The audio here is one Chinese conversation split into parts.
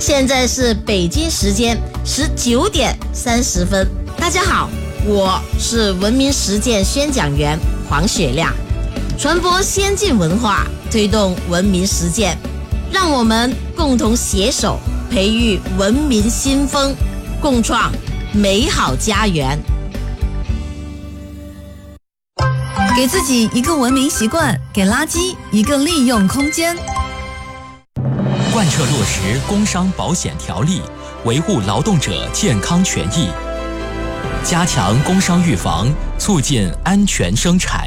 现在是北京时间19点30分。大家好，我是文明实践宣讲员黄雪亮，传播先进文化，推动文明实践，让我们共同携手培育文明新风，共创美好家园。 给自己一个文明习惯，给垃圾一个利用空间。 贯彻落实工商保险条例，维护劳动者健康权益，加强工伤预防，促进安全生产。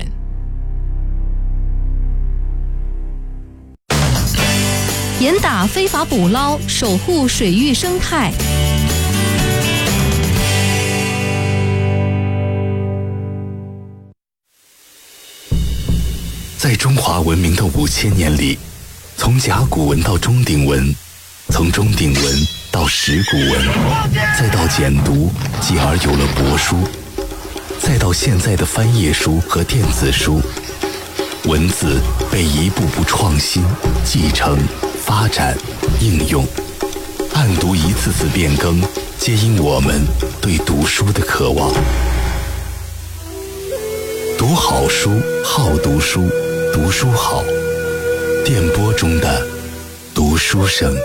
严打非法捕捞，守护水域生态。 在中华文明的5000年里，从甲骨文到钟鼎文，从钟鼎文到石鼓文，再到简读，继而有了帛书，再到现在的翻页书和电子书，文字被一步步创新、继承、发展、应用，案牍一次次变更，皆因我们对读书的渴望。读好书，好读书，读书好。电波中的读书声。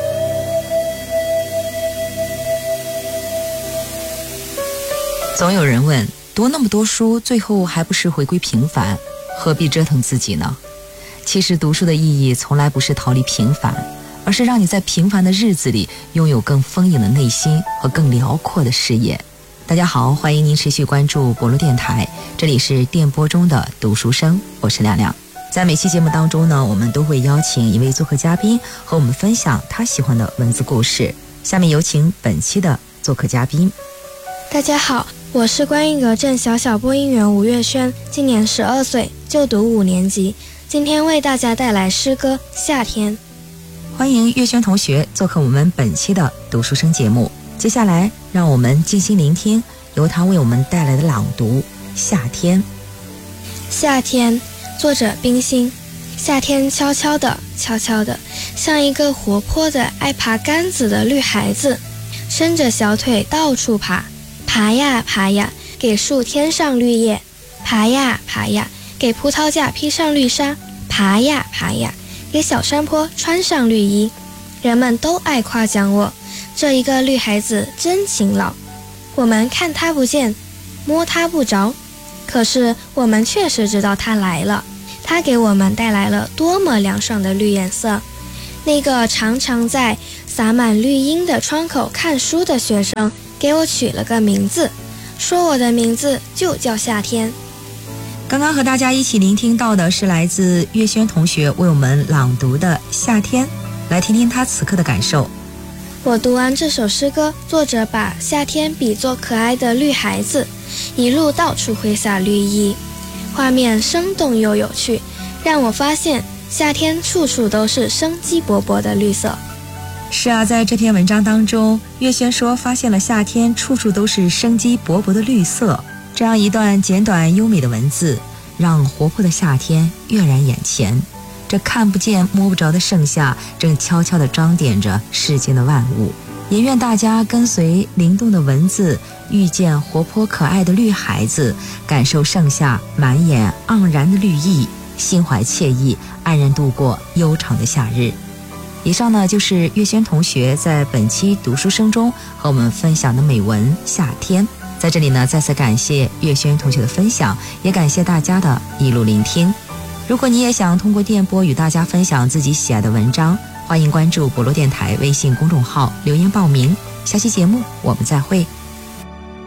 总有人问，读那么多书，最后还不是回归平凡，何必折腾自己呢？其实读书的意义从来不是逃离平凡，而是让你在平凡的日子里拥有更丰盈的内心和更辽阔的视野。大家好，欢迎您持续关注博罗电台，这里是电波中的读书声，我是亮亮。在每期节目当中呢，我们都会邀请一位做客嘉宾和我们分享他喜欢的文字故事。下面有请本期的做客嘉宾。 大家好，我是观音阁镇小小播音员吴月轩，今年12岁，就读5年级。今天为大家带来诗歌《夏天》。 欢迎月轩同学做客我们本期的读书声节目。接下来让我们静心聆听由他为我们带来的朗读《夏天》。 夏天，作者冰心。夏天悄悄地像一个活泼的爱爬杆子的绿孩子，伸着小腿到处爬，爬呀爬呀，给树添上绿叶，爬呀爬呀，给葡萄架披上绿纱，爬呀爬呀，给小山坡穿上绿衣。人们都爱夸奖我，这一个绿孩子真勤劳。我们看他不见，摸他不着，可是我们确实知道他来了。他给我们带来了多么凉爽的绿颜色。那个常常在洒满绿荫的窗口看书的学生给我取了个名字，说我的名字就叫夏天。 刚刚和大家一起聆听到的是来自月轩同学为我们朗读的《夏天》，来听听他此刻的感受。 我读完这首诗歌，作者把夏天比作可爱的绿孩子，一路到处挥洒绿意，画面生动又有趣，让我发现夏天处处都是生机勃勃的绿色。 是啊，在这篇文章当中，月轩说发现了夏天处处都是生机勃勃的绿色，这样一段简短优美的文字，让活泼的夏天跃然眼前。这看不见摸不着的盛夏，正悄悄地装点着世间的万物。也愿大家跟随灵动的文字，遇见活泼可爱的绿孩子，感受盛夏满眼盎然的绿意，心怀惬意，安然度过悠长的夏日。以上呢，就是月轩同学在本期读书声中和我们分享的美文《夏天》。在这里呢，再次感谢月轩同学的分享，也感谢大家的一路聆听。如果你也想通过电波与大家分享自己喜爱的文章，欢迎关注博罗电台微信公众号留言报名。下期节目我们再会。